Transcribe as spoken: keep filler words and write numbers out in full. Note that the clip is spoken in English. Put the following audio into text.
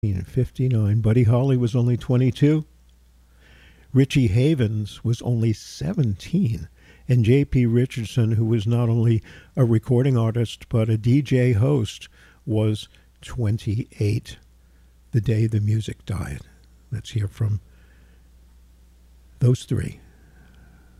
fifty-nine. Buddy Holly was only twenty-two. Richie Havens was only seventeen. And J P Richardson, who was not only a recording artist but a D J host, was twenty-eight the day the music died. Let's hear from those three.